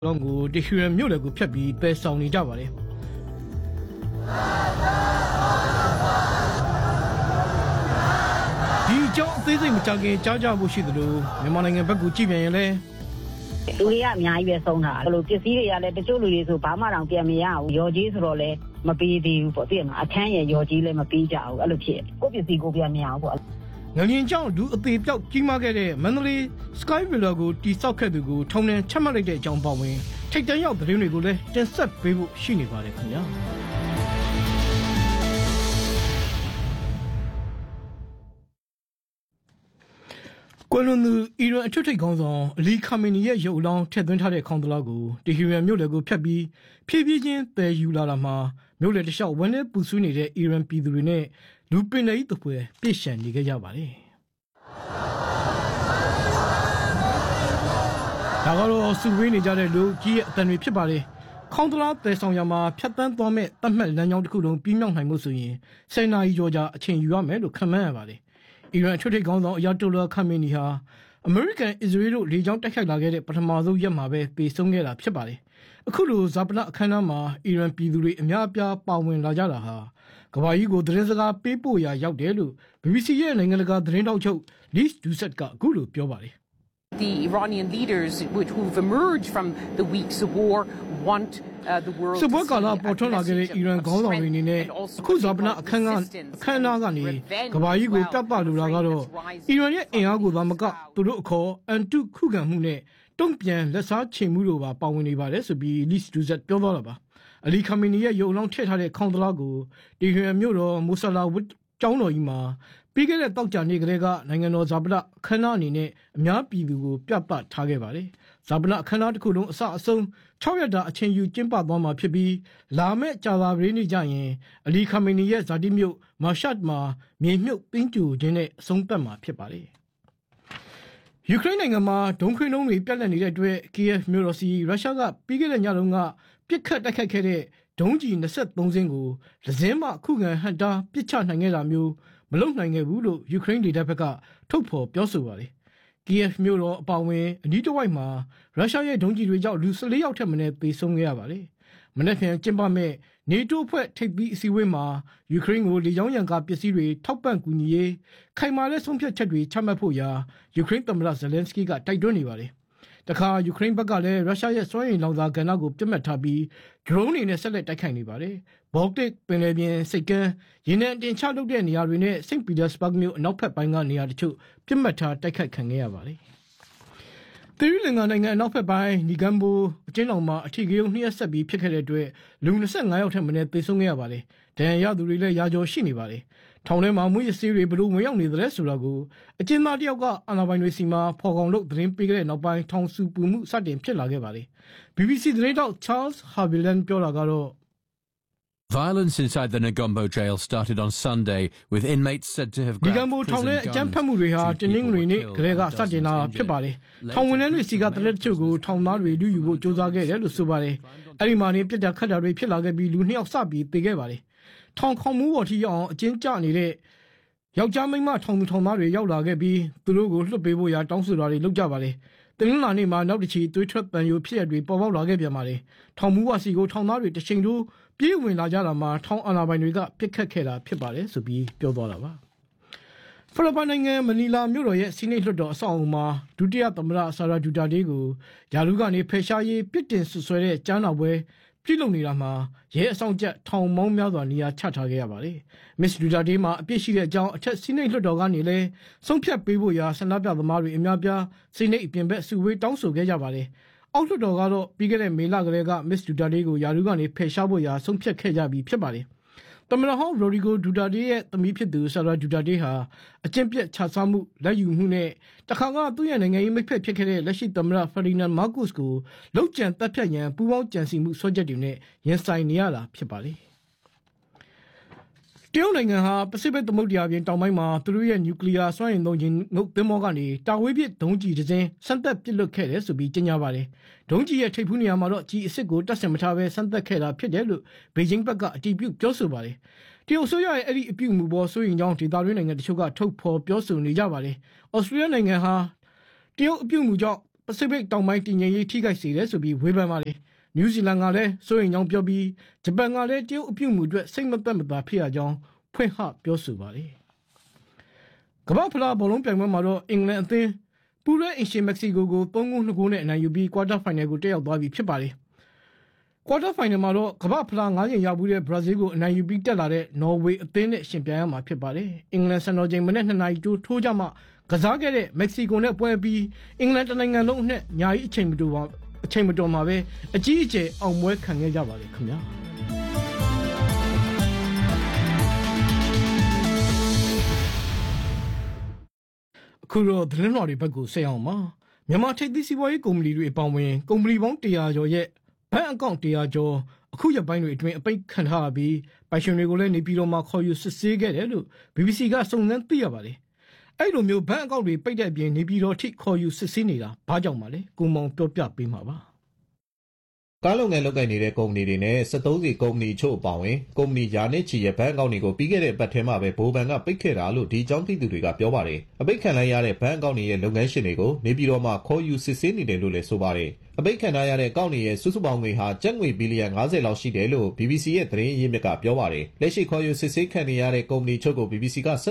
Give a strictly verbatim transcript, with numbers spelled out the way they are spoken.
လောင်းကိုတရွှေမြို့လည်းကိုဖြတ်ပြီးပယ်ဆောင်နေကြပါတယ်ဒီကြောင့်အသေးစိတ်မကြခင်ကြားကြဖို့ရှိသလိုမြန်မာနိုင်ငံဘက်ကကြည့်ပြန်ရင်လည်းလူတွေကအများကြီးပဲဆုံးတာအဲ့လိုပစ္စည်းတွေကလည်းတချို့လူတွေဆိုဘာမှတောင်ပြန်မရဘူးရော်ကြီးဆိုတော့လည်းမပေးသေးဘူးပေါ့သိရမလားအခန်းရယ်ရော်ကြီးလည်းမပေးကြဘူးအဲ့လိုဖြစ်ကိုပစ္စည်းကိုပြန်မရဘူးပေါ့ငလျင်ကြောင့်လူအသေးပြောက်ကြီးမားခဲ့တဲ့မန္တလေး Sky Villa ကိုတိစောက်ခဲ့သူကိုထုံနှံချမှတ်လိုက်တဲ့အကြောင်းပေါ့ဝင်ထိတ်တန့်ရောက်သတင်းတွေကိုလည်းတင်ဆက်ပေးဖို့ရှိနေပါတယ်ခင်ဗျာကွယ်လွန်သူအီရန်အထွတ်ထိပ်ခေါင်းဆောင်အလီခါမီနီရဲ့ရုပ်အလောင်းထည့်သွင်းထားတဲ့ခေါင်းတလားကိုတီဟီရန်မြို့လယ်ကိုဖျက်ပြီးဖြည်းဖြည်းချင်းတည်ယူလာတာမှာမြို့လယ်တစ်လျှောက်ဝန်းနဲ့ပူဆွေးနေတဲ့အီရန်ပြည်သူတွေနဲ့လူပင်လေးတပွဲပြည့်ရှံနေကြရပါတယ်။ဒါကတော့စုဝေးနေကြတဲ့လူကြီးရဲ့အတန်တွေဖြစ်ပါတယ်။ခေါင်းတလားတည်ဆောင်ရမှာဖြတ်တန်းသွားမဲ့တတ်မှတ်လမ်းကြောင်းတစ်ခုလုံးပြီးမြောက်နိုင်မှုဆိုရင်ဆယ်နာရီကျော်ကြာအချိန်ယူရမယ်လို့ခန့်မှန်းရပါတယ်။အီရန်အထွတ်ထိပ်ခေါင်းဆောင်အယာတိုလာခါမီနီဟာအမေရိကန်အစ္စရေးတို့လေကြောင်းတိုက်ခိုက်လာခဲ့တဲ့ပထမဆုံးရက်မှာပဲပေဆုံးခဲ့တာဖြစ်ပါတယ်။အခုလိုဇာပနအခမ်းအနားမှာအီရန်ပြည်သူတွေအများအပြားပါဝင်လာကြတာဟာကမ္ဘာကြီးကိုသတင်းစကားပေးပို့ရာရောက်တယ်လို့ B B C ရဲ့နိုင်ငံတကာသတင်းတောက်ချုပ် Liz Doucet ကအခုလိုပြောပါတယ်။ The Iranian leaders who've emerged from the weeks of war want uh, the world to see the Iran ခေါင်းဆောင်တွေအနေနဲ့အခုဇာပနအခမ်းအနားအခမ်းအနားကနေကမ္ဘာကြီးကိုပြသလိုတာကတော့အီရန်ရဲ့အင်အားကိုသာမကသူတို့အခေါ်အန်တုခုခံမှုနဲ့တုံ့ပြန်လက်စားချေမှုတို့ပါပါဝင်နေပါတယ်ဆိုပြီး Liz Doucet ပြောသွားတာပါအလီခါမီနီရဲ့ရုပ်လောင်းထည့်ထားတဲ့ခေါင်းတလားကိုတီဟီရန်မြို့တော်မိုဆလာဝတ်ကျောင်းတော်ကြီးမှာပြီးခဲ့တဲ့တောက်ကြနေ့ကလေးကနိုင်ငံတော်ဇာပနအခမ်းအနားအနေနဲ့အများပြည်သူကိုပြသထားခဲ့ပါတယ်။ဇာပနအခမ်းအနားတစ်ခုလုံးအစအဆုံး၆ရက်တာအချိန်ယူကျင်းပသွားမှာဖြစ်ပြီးလာမယ့်ကြာသပတေးနေ့ကျရင်အလီခါမီနီရဲ့ဇာတိမြို့မာရှတ်မှာမြေမြုပ်ပင်းကျူခြင်းနဲ့အဆုံးသတ်မှာဖြစ်ပါတယ်။ယူကရိန်းနိုင်ငံမှာဒုံးခွင်းလုံးတွေပြတ်လက်နေတဲ့အတွက် Kiev မြို့တော်စီရုရှားကပြီးခဲ့တဲ့ညလုံးကပြစ်ခတ်တိုက်ခိုက်ခဲ့တဲ့ဒုံးကြီး၂၃စင်းကိုလက်စင်းမှခုခံဟန်တာပစ်ချနိုင်ခဲ့တာမျိုးမလုပ်နိုင်ခဲ့ဘူးလို့ယူကရိန်းဒေသဘက်ကထုတ်ဖော်ပြောဆိုပါတယ်။ Kiev မြို့တော်အပါအဝင်အနီးတစ်ဝိုက်မှာရုရှားရဲ့ဒုံးကြီးတွေကြောင့်လူ၁၄ယောက်ထက်မနည်းသေဆုံးခဲ့ရပါတယ်။မနေ့ကကျင်းပမဲ့နေတိုးအဖွဲ့ထိပ်သီးအစည်းအဝေးမှာယူကရိန်းကိုလေကြောင်းရန်ကားပစ္စည်းတွေထောက်ပံ့ကူညီရေးခိုင်မာတဲ့ဆုံးဖြတ်ချက်တွေချမှတ်ဖို့ရာယူကရိန်းသမ္မတဇယ်လန်စကီကတိုက်တွန်းနေပါတယ်။တခါယူကရိန်းဘက်ကလည်းရုရှားရဲ့စွမ်းရည်လောင်စာကဏ္ဍကိုပြတ်မှတ်ထားပြီး drone တွေနဲ့ဆက်လက်တိုက်ခိုက်နေပါတယ်။ Baltic ပင်လယ်ပြင်စိတ်ကမ်းရေနံတင်ချလုပ်တဲ့နေရာတွေနဲ့ Saint Petersburg မြို့အနောက်ဘက်ပိုင်းကနေရာတချို့ပြတ်မှတ်ထားတိုက်ခိုက်ခံခဲ့ရပါတယ်။သီရိလင်္ကာနိုင်ငံအနောက်ဘက်ပိုင်းနီဂမ်ဘိုအကျဉ်းတော်မှာအထီးကရုံးနှစ်ရက်ဆက်ပြီးဖြစ်ခဲ့တဲ့အတွက်လူ၂၅ယောက်ထက်မနည်းသေဆုံးခဲ့ရပါတယ်။ဒဏ်ရာရသူတွေလည်းရာကျော်ရှိနေပါတယ်။ထောင်ထဲမှာမွေးရစေးတွေဘလို့ဝင်ရောက်နေသလဲဆိုတာကိုအကျဉ်းသားတယောက်ကအာဏာပိုင်တွေစီမှာဖော်ကောင်လို့သတင်းပေးခဲ့တဲ့နောက်ပိုင်းထောင်စုပူမှုစတင်ဖြစ်လာခဲ့ပါတယ်။ B B C သတင်းတောက် Charles Haviland ပြောတာကတော့ Violence inside the Negombo jail started on Sunday, with inmates said to have grabbed Negombo ထောင်ထဲအကြမ်းဖက်မှုတွေဟာတနင်္ဂနွေနေ့ကလေးကစတင်လာဖြစ်ပါတယ်။ထောင်ဝင်တဲ့တွေစီကတလက်တချို့ကိုထောင်သားတွေလူယူဖို့ကြိုးစားခဲ့တယ်လို့ဆိုပါတယ်။အဲဒီမှာနေပြစ်ဒဏ်ခတ်တာတွေဖြစ်လာခဲ့ပြီးလူနှစ်ယောက်စပြီးသေခဲ့ပါတယ်။ထောင်ခေါမှုပေါ်ထိရောက်အောင်အကျဉ်းကျနေတဲ့ယောက်ျားမိန်းမထောင်သူထောင်သားတွေရောက်လာခဲ့ပြီးသူတို့ကိုလွှတ်ပေးဖို့ရာတောင်းဆိုတာတွေလုပ်ကြပါတယ်။တင်လာနေမှာနောက်တစ်ချီသွေးထွက်ပန်ယိုဖြစ်ရတွေပေါ်ပေါက်လာခဲ့ပြန်ပါတယ်။ထောင်မှုဝစီကိုထောင်သားတွေတစ်ချိန်တို့ပြေးဝင်လာကြတာမှာထောင်အာဏာပိုင်တွေကပြစ်ခတ်ခဲ့တာဖြစ်ပါတယ်ဆိုပြီးပြောသွားတာပါ။ဖိလစ်ပိုင်နိုင်ငံမနီလာမြို့တော်ရဲ့စီးနိတ်လွှတ်တော်အဆောက်အအုံမှာဒုတိယသမ္မတဆာရာဒူတာတေးကိုယာလူကနေဖယ်ရှားရေးပြစ်တင်ဆွဆွဲတဲ့ကြားနာပွဲပြုလုပ်နေတာမှာရဲအဆောင်ချက်ထောင်မောင်းများစွာနေရာချထားခဲ့ရပါတယ်။ Miss Duterte မှာအပြစ်ရှိတဲ့အကြောင်းအထက်စီးနိတ်လွှတ်တော်ကနေလည်းဆုံးဖြတ်ပေးဖို့ရာဆန္ဒပြသမားတွေအများပြားစီးနိတ်အပြင်ဘက်စုဝေးတောင်းဆိုခဲ့ကြပါတယ်။အောက်လွှတ်တော်ကတော့ပြီးခဲ့တဲ့မေလကလေးက Miss Duterte ကိုယာလူကနေဖယ်ရှားဖို့ရာဆုံးဖြတ်ခဲ့ကြပြီးဖြစ်ပါတယ်။သမ္မတဟောင်း Rodrigo Duterte ရဲ့သမီးဖြစ်သူ Sara Duterte ဟာအကျင့်ပြတ်ခြစားမှုလက်ယူမှုနဲ့တခါကသူ့ရဲ့နိုင်ငံရေးမိတ်ဖက်ဖြစ်ခဲ့တဲ့လက်ရှိသမ္မတ Ferdinand Marcos ကိုလုံခြံတပ်ဖြတ်ရန်ပူးပေါင်းကြံစည်မှုဆွဲချက်တွေနဲ့ရင်ဆိုင်နေရတာဖြစ်ပါတယ်။တရုတ်နိုင်ငံဟာပစိဖိတ်သမုဒ္ဒရာပြင်တောင်ပိုင်းမှာသူတို့ရဲ့နျူကလ িয়ার စွမ်းအင်သုံးခြင်းငုတ်သင်္ဘောကနေတာဝေးပစ်ဒုံးကျည်တစ်စင်းစမ်းသပ်ပစ်လွှတ်ခဲ့တယ်ဆိုပြီးကြေညာပါတယ်။ဒုံးကျည်ရဲ့ထိပ်ဖူးနေရာမှာတော့ကျည်အစ်စ်ကိုတပ်ဆင်မထားဘဲစမ်းသပ်ခဲ့တာဖြစ်တယ်လို့ဘေဂျင်းဘက်ကအတည်ပြုပြောဆိုပါတယ်။တရုတ်ဆိုရရဲ့အဲ့ဒီအပြုအမူပေါ်ဆိုရင်ကြောင့်ဒေသတွင်းနိုင်ငံတချို့ကထုတ်ဖော်ပြောဆိုနေကြပါတယ်။ဩစတြေးလျနိုင်ငံဟာတရုတ်အပြုအမူကြောင့်ပစိဖိတ်တောင်ပိုင်းတည်ငြိမ်ရေးထိခိုက်စေတယ်ဆိုပြီးဝေဖန်ပါတယ်နယူးဇီလန်ကလည်းစိုးရိမ်ကြောင်းပြောပြီးဂျပန်ကလည်းတရုတ်အပြုအမူအတွက်စိတ်မသက်မသာဖြစ်ရကြောင်းဖွင့်ဟပြောဆိုပါတယ်ကမ္ဘာဖလားဘောလုံးပြိုင်ပွဲမှာတော့အင်္ဂလန်အသင်းပူရဲအင်ရှင်မက္ကဆီကိုကိုသုံးဂိုးနှစ်ဂိုးနဲ့အနိုင်ယူပြီးကွာတာဖိုင်နယ်ကိုတက်ရောက်သွားပြီဖြစ်ပါတယ်ကွာတာဖိုင်နယ်မှာတော့ကမ္ဘာဖလားငါးကြိမ်ရဘူးတဲ့ဘရာဇီးကိုအနိုင်ယူပြီးတက်လာတဲ့နော်ဝေအသင်းနဲ့ရှင်ပြိုင်ရမှာဖြစ်ပါတယ်အင်္ဂလန်စံတော်ချိန်မနေ့နှစ်နာရီတိုးထိုးကြမှကစားခဲ့တဲ့မက္ကဆီကိုနဲ့ပွဲပြီးအင်္ဂလန်တနိုင်ငံလုံးအနှံ့ညာကြီးအချိန်မတိုပါအချိန်မတော်မှာပဲအကြီးအကျယ်အောင်ပွဲခံခဲ့ကြပါတယ်ခင်ဗျာအခုတော့သတင်းတော်တွေဘက်ကိုဆက်အောင်ပါမြန်မာထိပ်သီးစီးပွားရေးကုမ္ပဏီတွေအပေါင်းဝင်ကုမ္ပဏီပေါင်းတစ်ရာကျော်ရဲ့ဘဏ်အကောင့်တစ်ရာကျော်အခုရက်ပိုင်းတွေအတွင်းအပိတ်ခံထားပြီးပိုင်ရှင်တွေကိုလည်းနေပြည်တော်မှာခေါ်ယူစစ်ဆေးခဲ့တယ်လို့ ဘီဘီစီ ကစုံစမ်းသိရပါတယ်အဲ့လိုမျိုးဘဏ်အကောင့်တွေပိတ်တဲ့အပြင်နေပြည်တော်ထိခေါ်ယူစစ်ဆေးနေတာဘာကြောင့်ပါလဲကိုမောင်ပြောပြပေးမှာပါကားလုပ်ငန်းလုပ်ကိုင်နေတဲ့ကုမ္ပဏီတွေနဲ့စက်သုံးဆီကုမ္ပဏီချို့အပါအဝင်ကုမ္ပဏီယာနဲ့ချီရဲ့ဘဏ်အကောင့်တွေကိုပြီးခဲ့တဲ့ပတ်ထဲမှာပဲဘိုးဘဏ်ကပိတ်ခဲ့တာလို့ဒီအကြောင်းသိသူတွေကပြောပါတယ်။အပိတ်ခံလိုက်ရတဲ့ဘဏ်အကောင့်တွေရဲ့လုပ်ငန်းရှင်တွေကိုနေပြည်တော်မှာခေါ်ယူစစ်ဆေးနေတယ်လို့လည်းဆိုပါတယ်။အပိတ်ခံထားရတဲ့အကောင့်တွေရဲ့စုစုပေါင်းငွေဟာကျပ်ငွေဘီလီယံငါးဆယ်လောက်ရှိတယ်လို့ ဘီဘီစီ ရဲ့သတင်းအရင်းမြစ်ကပြောပါတယ်။လက်ရှိခေါ်ယူစစ်ဆေးခံနေရတဲ့ကုမ္ပဏီချို့ကို ဘီဘီစီ က